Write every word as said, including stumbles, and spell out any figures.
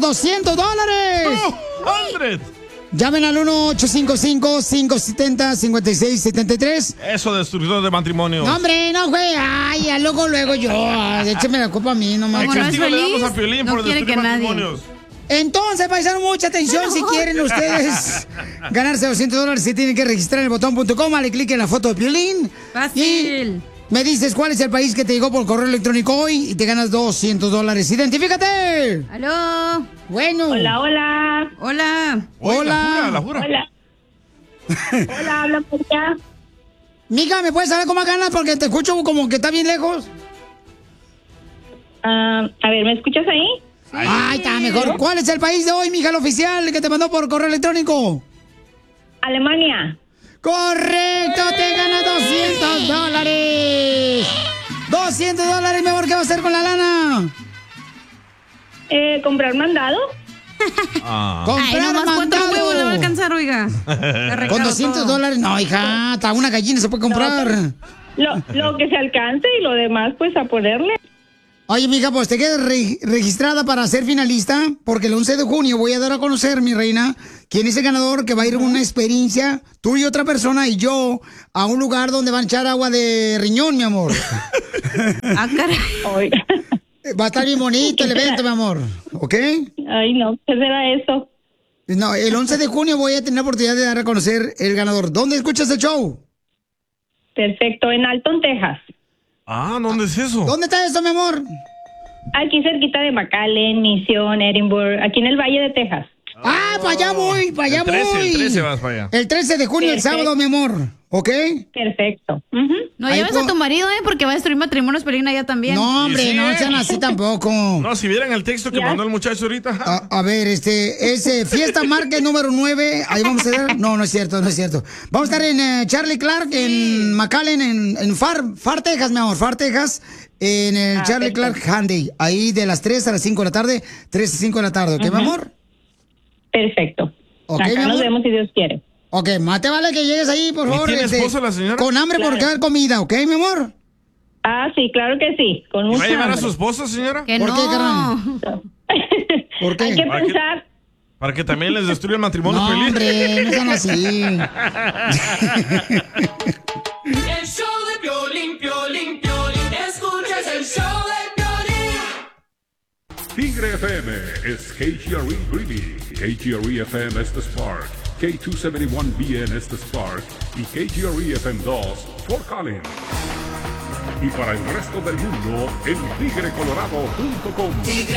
doscientos dólares. ¡doscientos! Llamen al uno ocho cinco cinco, cinco siete cero, cinco seis siete tres. Eso, destructor de matrimonio. No, hombre, no, güey. Ay, ya luego, luego yo. Écheme la culpa a mí, no mames. ¿Qué castigo le damos a Piolín por destruir matrimonios? Entonces, paisanos, mucha atención. Si quieren ustedes ganarse doscientos dólares, se tienen que registrar en el botón punto com. Dale clic en la foto de Piolín. Fácil. Y me dices cuál es el país que te llegó por correo electrónico hoy y te ganas doscientos dólares. ¡Identifícate! ¡Aló! Bueno. Hola, hola. Hola. Hola. La jura, la jura. Hola. Hola, habla por allá. Mica, ¿me puedes saber cómo ganas? Porque te escucho como que está bien lejos. Ah, a ver, ¿me escuchas ahí? Ay, está mejor. ¿Cuál es el país de hoy, mija, el oficial que te mandó por correo electrónico? Alemania. ¡Correcto! ¡Te ganas doscientos dólares! ¡doscientos dólares, mi amor! ¿Qué va a hacer con la lana? Eh, ¿comprar mandado? Ah. ¡Comprar Ay, nomás cuatro mandado! huevos le va a alcanzar, oiga. Con doscientos dólares, no, hija, hasta una gallina se puede comprar. No, Lo, lo que se alcance y lo demás, pues, a ponerle. Oye, mija, pues te quedas re- registrada para ser finalista, porque el once de junio voy a dar a conocer, mi reina, quién es el ganador que va a ir a una experiencia, tú y otra persona y yo, a un lugar donde van a echar agua de riñón, mi amor. Ah, caray. Oiga. Va a estar bien bonito el evento, mi amor, ¿ok? Ay, no, ¿qué será eso? No, el once de junio voy a tener la oportunidad de dar a conocer el ganador. ¿Dónde escuchas el show? Perfecto, en Alton, Texas. Ah, ¿dónde es eso? ¿Dónde está esto, mi amor? Aquí cerquita de McAllen, Mission, Edinburgh, aquí en el Valle de Texas. Ah, para allá voy, para allá El trece, voy. el trece vas para allá. El trece de junio, el Perfecto. sábado, mi amor, ¿ok? Perfecto. Ujú. No Ahí lleves puedo- a tu marido, ¿eh? Porque va a destruir matrimonios, Piolín, allá también. No, hombre, Y sí, no ¿eh? sean así tampoco. No, si vieran el texto que ¿Ya? mandó el muchacho ahorita. A, a ver, este, ese Fiesta Market número nueve, ahí vamos a ver. No, no es cierto, no es cierto. Vamos a estar en eh, Charlie Clark, en McAllen, en, en Far, Far, Texas, mi amor, Far, Texas, en el Ah, Charlie perfecto. Clark Handy, ahí de las tres a las cinco de la tarde, tres a cinco de la tarde, ¿ok, mi amor? Perfecto. Ok, mi Acá amor. nos vemos si Dios quiere. Ok, más te vale que llegues ahí, por ¿Y favor. tiene este, esposa la señora? Con hambre Claro. porque va a haber comida, ¿ok, mi amor? Ah, sí, claro que sí, con ¿Y va mucha a llevar a hambre. su esposa, señora? Que ¿Por no. qué, carnal? ¿Por qué? Hay que ¿Para qué? pensar. Para que también les destruya el matrimonio, No, Piolín. hombre, no sean así. El show de Piolín, Piolín, Piolín. Escuchas el show de Piolín. Tigre F M is K G R E Greeley, K G R E F M Estes Park, K doscientos setenta y uno B N Estes Park y K G R E F M dos Fort Collins. Y para el resto del mundo en tigre colorado punto com.